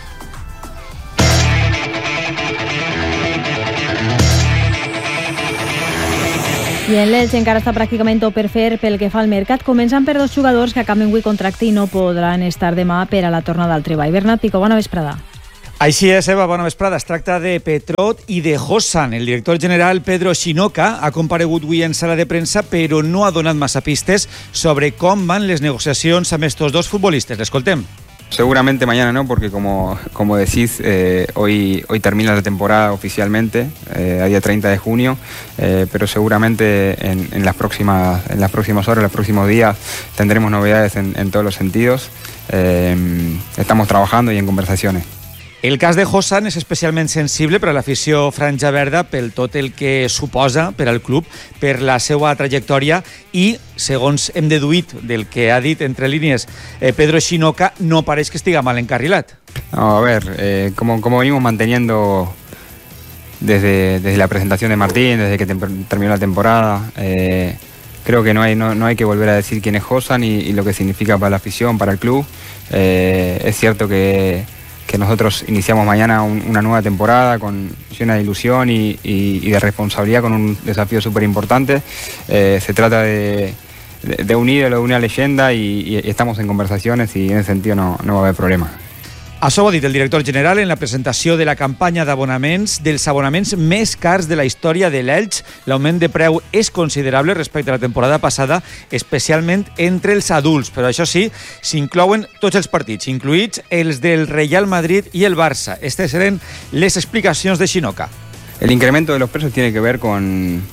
I en l'Elx encara està pràcticament tot per fer pel que fa al mercat. Començant per 2 jugadors que acaben avui contracte i no podran estar demà per a la tornada al treball. Bernat Pico, bona vesprada. Així és, Eva, bona vesprada. Es tracta de Petrot i de Hosan. El director general Pedro Xinoca ha comparegut avui en sala de premsa, però no ha donat massa pistes sobre com van les negociacions amb estos 2 futbolistes. L'escoltem. Seguramente mañana no, porque como decís, hoy termina la temporada oficialmente, a día 30 de junio, pero seguramente en las próximas horas, los próximos días, tendremos novedades en todos los sentidos. Estamos trabajando y en conversaciones. El cas de Hosan és especialment sensible per a l'afició franja verda pel tot el que suposa per al club, per la seva trajectòria i, segons hem deduït del que ha dit entre línies Pedro Xinoca, no pareix que estiga mal encarrilat. No, a ver, como venimos manteniendo desde la presentación de Martín, desde que terminó la temporada, creo que no hay que volver a decir quién es Hosan y lo que significa para la afición, para el club. Es cierto que nosotros iniciamos mañana una nueva temporada llena de ilusión y de responsabilidad, con un desafío súper importante. Se trata de un ídolo, de una leyenda, y estamos en conversaciones, y en ese sentido no va a haber problema. Això ho ha dit el director general en la presentació de la campanya d'abonaments, dels abonaments més cars de la història de l'Elx. L'augment de preu és considerable respecte a la temporada passada, especialment entre els adults, però això sí, s'inclouen tots els partits, incluïts els del Real Madrid i el Barça. Estas eren les explicacions de Shinoka. El incremento de los precios tiene que ver con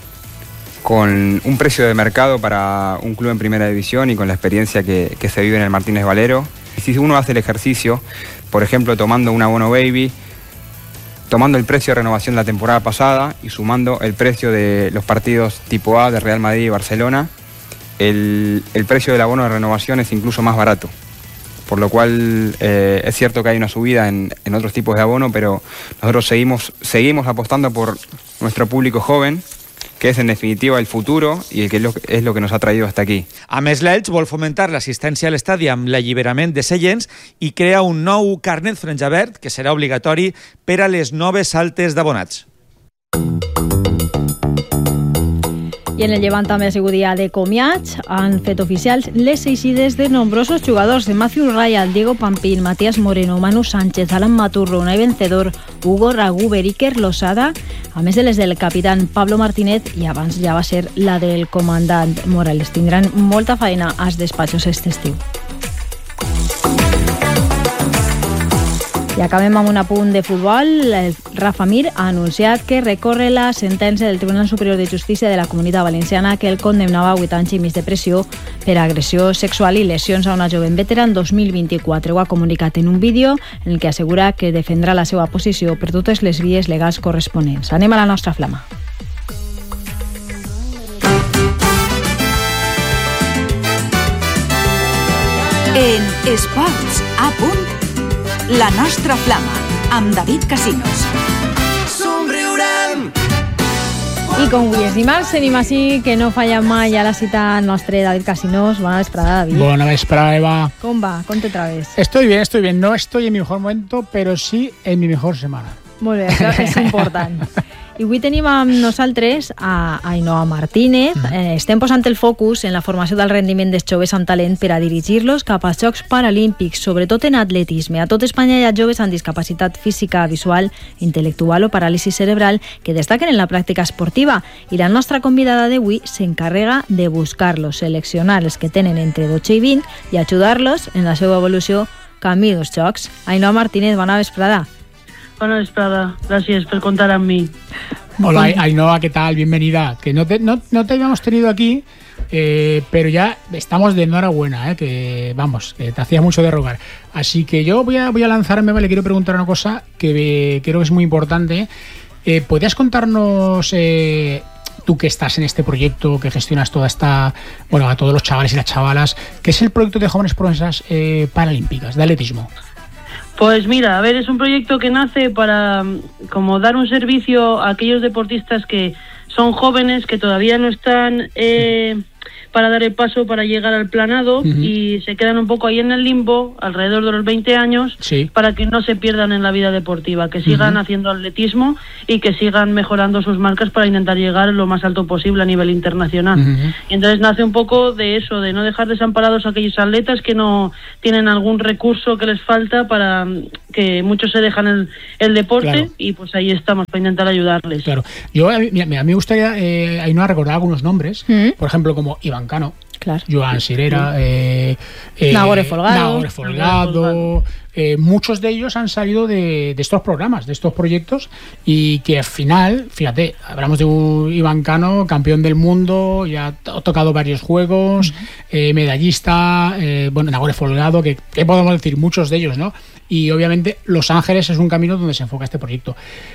un precio de mercado para un club en primera división y con la experiencia que se vive en el Martínez Valero. Si uno hace el ejercicio, por ejemplo, tomando un abono baby, tomando el precio de renovación de la temporada pasada y sumando el precio de los partidos tipo A de Real Madrid y Barcelona, el precio del abono de renovación es incluso más barato. Por lo cual es cierto que hay una subida en otros tipos de abono, pero nosotros seguimos apostando por nuestro público joven, que és en definitiva el futur i que és lo que nos ha traído hasta aquí. A més, l'Elx vol fomentar l'assistència a l'estadi amb l'alliberament de seients i crea un nou carnet franja verd que serà obligatori per a les noves saltes d'abonats. I en el Llevant també ha sigut dia de comiats. Han fet oficials les eixides de nombrosos jugadors, de Matthew Ryan, Diego Pampín, Matías Moreno, Manu Sánchez, Alan Maturro, Unai Vencedor, Hugo Raguber, Iker Losada, a més de les del capitán Pablo Martínez, i abans ja va ser la del comandant Morales. Tindran molta feina als despatxos aquest estiu. I acabem amb un apunt de futbol. El Rafa Mir ha anunciat que recorre la sentència del Tribunal Superior de Justícia de la Comunitat Valenciana que el condemnava a 8 anys i mig de pressió per agressió sexual i lesions a una jove vetera en 2024. Ho ha comunicat en un vídeo en el que assegura que defendrà la seva posició per totes les vies legals corresponents. Anem a la nostra flama. En Esports a punt, la nostra flama, amb David Casinos. Somriurem! I com avui és dimarts, tenim així que no falla mai a la cita el nostre David Casinos. Bona vesprada, David. Bona vesprada, Eva. Com va? Com te traves? Estoy bien. No estoy en mi mejor momento, pero sí en mi mejor semana. Molt bé, això és important. I avui tenim amb nosaltres a Ainhoa Martínez. Estem posant el focus en la formació del rendiment dels joves amb talent per a dirigir-los cap als Jocs Paralímpics, sobretot en atletisme. A tot Espanya hi ha joves amb discapacitat física, visual, intel·lectual o paràlisi cerebral que destaquen en la pràctica esportiva, i la nostra convidada d'avui s'encarrega de buscar-los, seleccionar els que tenen entre 12 i 20 i ajudar-los en la seva evolució camí dels Jocs. Ainhoa Martínez, bona vesprada. Buena vesprada, gracias por contar a mí. Hola Ainhoa, ¿qué tal? Bienvenida. Que no te habíamos tenido aquí, pero ya estamos de enhorabuena, que vamos, que te hacía mucho de rogar. Así que yo voy a lanzarme, ¿vale? Quiero preguntar una cosa que creo que es muy importante. ¿Podrías contarnos, tú que estás en este proyecto, que gestionas toda esta, bueno, a todos los chavales y las chavalas, qué es el proyecto de Jóvenes Promesas Paralímpicas de atletismo? Pues mira, a ver, es un proyecto que nace para como dar un servicio a aquellos deportistas que son jóvenes, que todavía no están para dar el paso para llegar al planado, y se quedan un poco ahí en el limbo, alrededor de los 20 años, para que no se pierdan en la vida deportiva, que sigan haciendo atletismo y que sigan mejorando sus marcas para intentar llegar lo más alto posible a nivel internacional. Y entonces nace un poco de eso, de no dejar desamparados a aquellos atletas que no tienen algún recurso que les falta, para que muchos se dejan el deporte, claro. Y pues ahí estamos para intentar ayudarles. Claro. A mí me gustaría, Ainhoa, recordar algunos nombres, por ejemplo, como Iván Cano, claro. Joan Sirera, Nagore Folgado. Muchos de ellos han salido de estos programas, de estos proyectos, y que al final, fíjate, hablamos de un Iván Cano, campeón del mundo, ya ha tocado varios juegos, medallista, bueno, Nagore Folgado, que podemos decir, muchos de ellos, ¿no? Y obviamente Los Ángeles es un camino donde se enfoca este proyecto.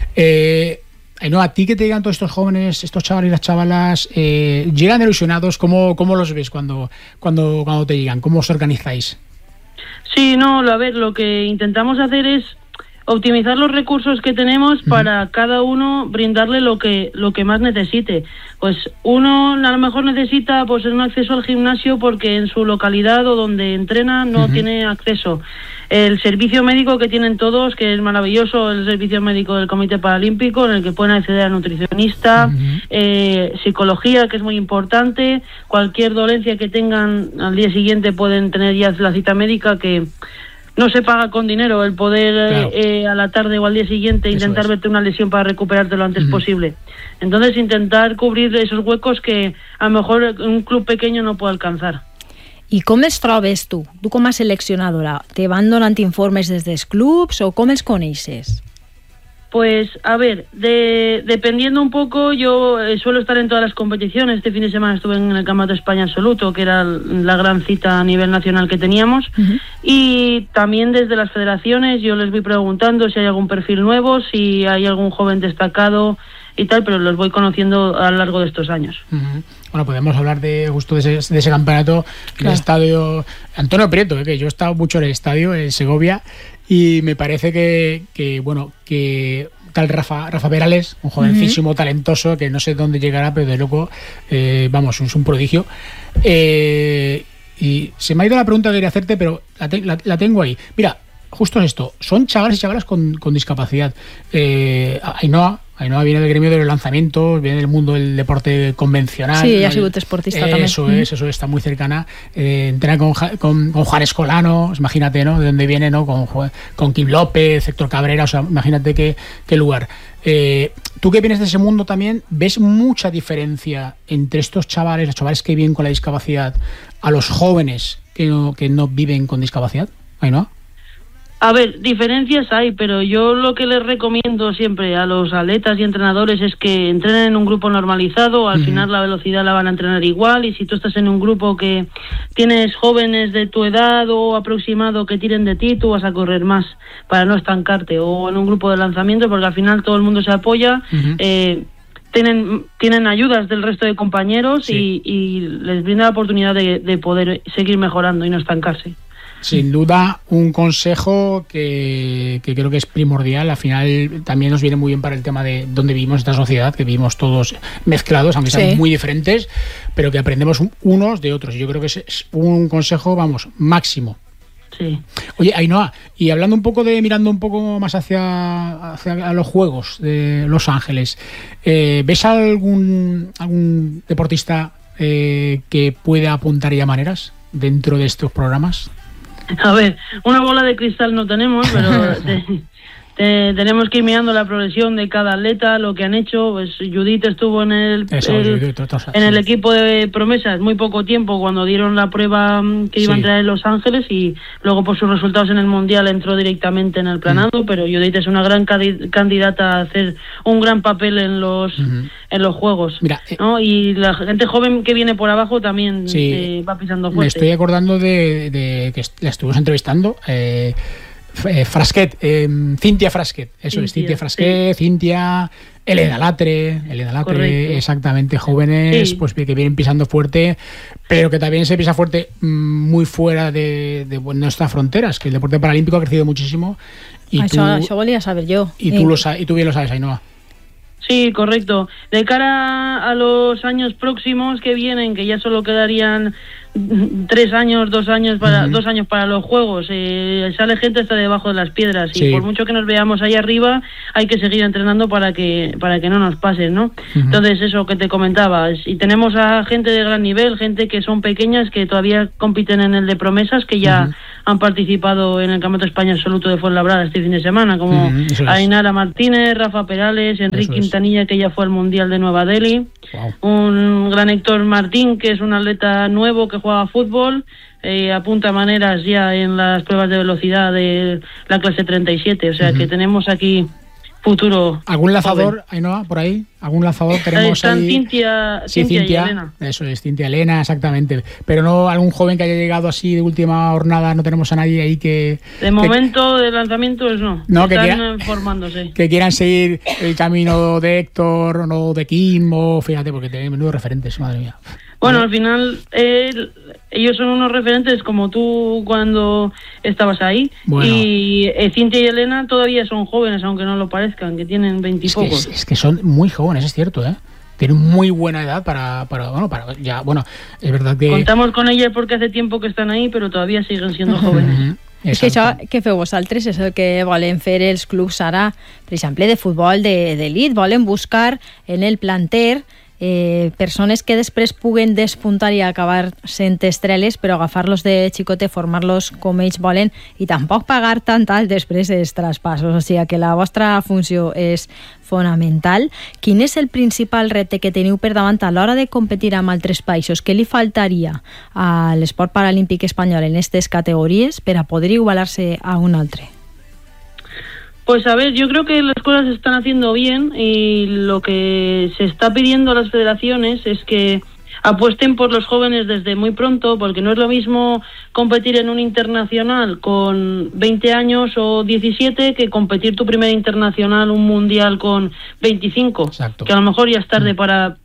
No, a ti que te digan todos estos jóvenes, estos chavales y las chavalas, llegan ilusionados, ¿cómo los ves cuando te llegan? ¿Cómo os organizáis? Sí, no, a ver, lo que intentamos hacer es optimizar los recursos que tenemos para cada uno brindarle lo que más necesite. Pues uno a lo mejor necesita pues un acceso al gimnasio porque en su localidad o donde entrena no tiene acceso. el servicio médico que tienen todos, que es maravilloso, el servicio médico del Comité Paralímpico, en el que pueden acceder a nutricionista, psicología, que es muy importante, cualquier dolencia que tengan al día siguiente pueden tener ya la cita médica, que no se paga con dinero el poder a la tarde o al día siguiente intentar verte una lesión para recuperarte lo antes posible. Entonces intentar cubrir esos huecos que a lo mejor un club pequeño no puede alcanzar. I com els trobes tu? Tu com a seleccionadora? Te van donant informes des dels clubs o com els coneixes? Pues, a ver, dependiendo un poco, yo suelo estar en todas las competiciones. Este fin de semana estuve en el Campeonato de España Absoluto, que era la gran cita a nivel nacional que teníamos. Y también desde las federaciones yo les voy preguntando si hay algún perfil nuevo, si hay algún joven destacado y tal, pero los voy conociendo a lo largo de estos años. Bueno, podemos hablar de justo de ese campeonato, el estadio Antonio Prieto, que yo he estado mucho en el estadio en Segovia, y me parece que tal Rafa Perales, un jovencísimo talentoso que no sé dónde llegará, pero de loco, vamos, es un prodigio. Y se me ha ido la pregunta que quería hacerte, pero la tengo ahí. Mira, justo es esto, son chavales y chavalas con discapacidad. Ainhoa viene del gremio de los lanzamientos, viene del mundo del deporte convencional. Sí, ella ha sido deportista también. Eso está muy cercana. Entrena con Juan Escolano, imagínate, ¿no? De dónde viene, ¿no? Con Kim López, Héctor Cabrera, o sea, imagínate qué lugar. Tú que vienes de ese mundo también, ¿ves mucha diferencia entre estos chavales, los chavales que viven con la discapacidad, a los jóvenes que no viven con discapacidad? Ainhoa. A ver, diferencias hay, pero yo lo que les recomiendo siempre a los atletas y entrenadores es que entrenen en un grupo normalizado. Al final la velocidad la van a entrenar igual, y si tú estás en un grupo que tienes jóvenes de tu edad o aproximado que tiren de ti, tú vas a correr más para no estancarte, o en un grupo de lanzamiento, porque al final todo el mundo se apoya. Tienen ayudas del resto de compañeros y les brinda la oportunidad de poder seguir mejorando y no estancarse. Sin duda, un consejo que creo que es primordial. Al final también nos viene muy bien para el tema de dónde vivimos esta sociedad, que vivimos todos mezclados, aunque sean muy diferentes, pero que aprendemos unos de otros. Yo creo que es un consejo, vamos, máximo. Sí. Oye, Ainhoa, y hablando un poco mirando un poco más hacia los Juegos de Los Ángeles, ¿ves algún deportista que pueda apuntar ya maneras dentro de estos programas? A ver, una bola de cristal no tenemos, pero tenemos que ir mirando la progresión de cada atleta, lo que han hecho. Pues Judith estuvo en el equipo de promesas muy poco tiempo cuando dieron la prueba que iba a entrar en Los Ángeles, y luego por sus resultados en el Mundial entró directamente en el planado, pero Judith es una gran candidata a hacer un gran papel en los Juegos. Mira, ¿no? Y la gente joven que viene por abajo también va pisando fuerte. Me estoy acordando de que la estuvimos entrevistando, Frasquet, Cintia Frasquet, Cintia Frasquet, Cintia, Elena Latre, exactamente, jóvenes pues que vienen pisando fuerte, pero que también se pisa fuerte muy fuera de nuestras fronteras, que el deporte paralímpico ha crecido muchísimo. Y eso volía a saber yo. Y tú bien lo sabes, Ainhoa. Sí, correcto. De cara a los años próximos que vienen, que ya solo quedarían 3 años, 2 años para 2 años para los Juegos, sale gente hasta debajo de las piedras, y por mucho que nos veamos ahí arriba, hay que seguir entrenando para que no nos pasen, ¿no? Entonces, eso que te comentaba, y tenemos a gente de gran nivel, gente que son pequeñas, que todavía compiten en el de promesas, que ya han participado en el Campeonato de España Absoluto de Fuenlabrada este fin de semana, como Ainara Martínez, Rafa Perales, Enrique Quintanilla, que ya fue al Mundial de Nueva Delhi, un gran Héctor Martín, que es un atleta nuevo que juega fútbol, apunta maneras ya en las pruebas de velocidad de la clase 37, o sea que tenemos aquí futuro. ¿Algún lanzador, Ainhoa, por ahí? ¿Algún lanzador tenemos ahí? Cintia y Elena. Eso es, Cintia Elena, exactamente. Pero no algún joven que haya llegado así de última jornada, no tenemos a nadie ahí que... De momento, de lanzamientos no. Están formándose. Que quieran seguir el camino de Héctor o no de Kim, o fíjate, porque tienen menudos referentes, madre mía. Bueno, al final ellos son unos referentes como tú cuando estabas ahí. Bueno. Y Cintia y Elena todavía son jóvenes, aunque no lo parezcan, que tienen 20 y pocos. Es que son muy jóvenes, es cierto, ¿eh? Tienen muy buena edad para es verdad que... Contamos con ellas porque hace tiempo que están ahí, pero todavía siguen siendo jóvenes. És que això que feu vosaltres és el que volen fer els clubs ara, per exemple, de futbol d'elit. Volen buscar en el planter persones que després puguen despuntar i acabar sent estrelles, però agafar-los de xicote, formar-los com ells volen i tampoc pagar tant alt després dels traspassos. O sigui que la vostra funció és fonamental. Quin és el principal repte que teniu per davant a l'hora de competir amb altres països? Què li faltaria a l'esport paralímpic espanyol en aquestes categories per a poder igualar-se a un altre? Pues a ver, yo creo que las cosas se están haciendo bien y lo que se está pidiendo a las federaciones es que apuesten por los jóvenes desde muy pronto, porque no es lo mismo competir en un internacional con 20 años o 17 que competir tu primer internacional, un mundial con 25. Exacto. Que a lo mejor ya es tarde para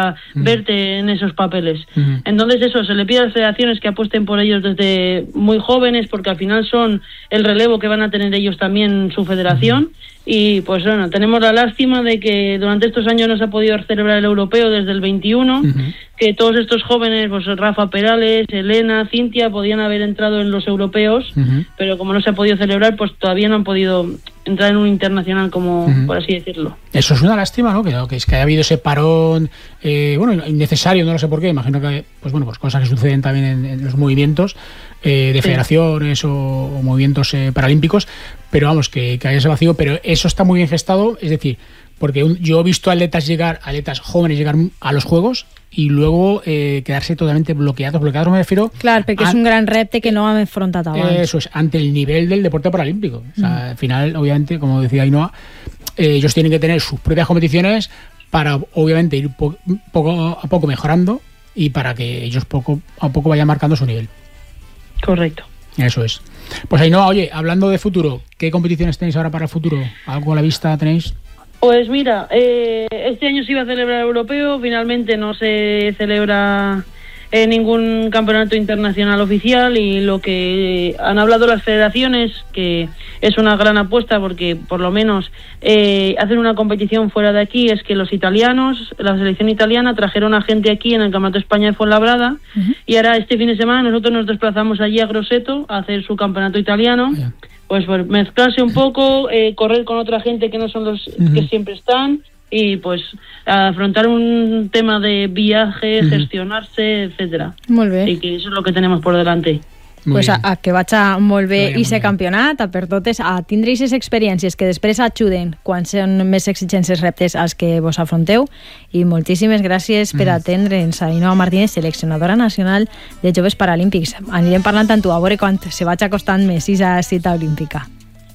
verte en esos papeles. Entonces eso, se le pide a las federaciones que apuesten por ellos desde muy jóvenes, porque al final son el relevo que van a tener ellos también en su federación. Y pues bueno, tenemos la lástima de que durante estos años no se ha podido celebrar el europeo desde el 21, que todos estos jóvenes, pues Rafa Perales, Elena, Cintia, podían haber entrado en los europeos, pero como no se ha podido celebrar, pues todavía no han podido entrar en un internacional, como por así decirlo. Eso es una lástima, ¿no? Que es que haya habido ese parón, innecesario, no lo sé por qué, imagino que pues cosas que suceden también en los movimientos de federaciones o movimientos paralímpicos, pero vamos, que haya ese vacío, pero eso está muy bien gestado, es decir, porque yo he visto atletas jóvenes llegar a los Juegos y luego quedarse totalmente bloqueados me refiero... Claro, porque es un gran repte que no han enfrentat abans. Eso es, ante el nivel del deporte paralímpico. O sea, al final, obviamente, como decía Ainhoa, ellos tienen que tener sus propias competiciones para, obviamente, ir poco a poco mejorando y para que ellos poco a poco vayan marcando su nivel. Correcto. Eso es. Pues Ainhoa, oye, hablando de futuro, ¿qué competiciones tenéis ahora para el futuro? ¿Algo a la vista tenéis? Pues mira, este año se iba a celebrar el europeo, finalmente no se celebra ningún campeonato internacional oficial, y lo que han hablado las federaciones, que es una gran apuesta porque por lo menos hacen una competición fuera de aquí, es que los italianos, la selección italiana, trajeron a gente aquí en el Campeonato de España de Fuenlabrada, y ahora este fin de semana nosotros nos desplazamos allí a Grosseto a hacer su campeonato italiano. Pues por mezclarse un poco, correr con otra gente que no son los que siempre están, y pues afrontar un tema de viaje, gestionarse, etcétera. Molt bé. I que eso es lo que tenemos por delante. Pues a que vaig molt bé i ser campionat, per totes, a tindre aquestes experiències que després ajuden quan són més exigents els reptes als que vos afronteu. I moltíssimes gràcies per atendre'ns a Ainhoa Martínez, seleccionadora nacional de Joves Paralímpics. Anirem parlant amb tu a veure quan se vaig acostant més a cita olímpica.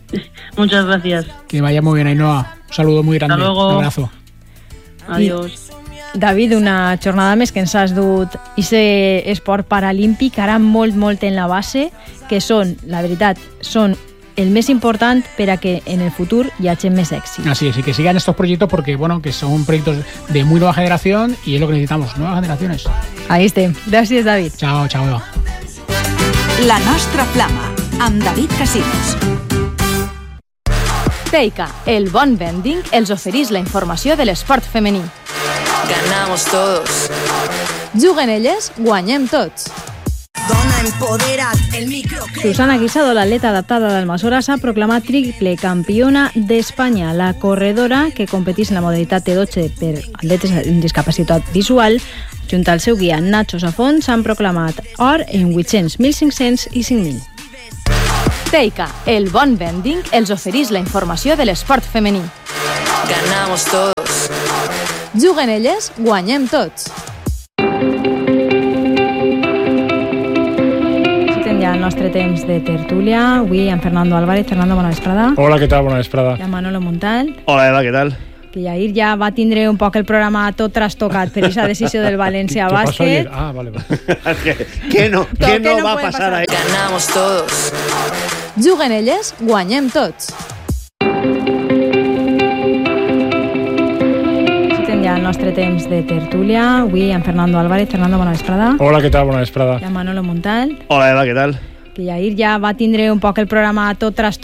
Muchas gracias. Que vaya muy bien, Ainhoa. Un saludo muy grande. Hasta luego. Un abrazo. Adiós. David, una jornada més que ens has dut aquest esport paralímpic, ara molt en la base, que són, la veritat, són el més important per a que en el futur hi hagi més èxit. Así es, y que sigan estos proyectos porque, bueno, que son proyectos de muy nueva generación y es lo que necesitamos, nuevas generaciones. Ahí estem. Gràcies, David. Chao, Eva. La nostra flama, amb David Casinos. Teica, el bon vending, els oferís la informació de l'esport femení. Ganamos todos. Juguen elles, guanyem tots. Dona empodera't, el micro... Susana Guisado, l'atleta adaptada d'Almassora, s'ha proclamat triple campiona d'Espanya. La corredora, que competís en la modalitat T12 per atletes amb discapacitat visual, junt al seu guia Nacho Safón, s'han proclamat or en 800, 1.500 i 5.000. Teica, el bon vending, els oferís la informació de l'esport femení. Ganamos todos. Juguen elles, guanyem tots. Ja el nostre temps de tertúlia, avui amb Fernando Álvarez. Fernando, bona vesprada. Hola, què tal? Bona vesprada. I amb Manolo Montal. Hola, Eva, què tal? Que Jair ja va tindre un poc el programa tot trastocat per aquesta decisió del València Bàsquet. Ah, vale. ¿Qué no va a pasar ahí? Ganamos todos. Juguen elles, guanyem tots. Ja el nostre temps de tertúlia, avui amb Fernando Álvarez. Fernando, bona vesprada. Hola, què tal? Bona vesprada. I amb Manolo Montal. Hola, Eva, què tal? Que Jair ja va tindre un poc el programa tot trastocat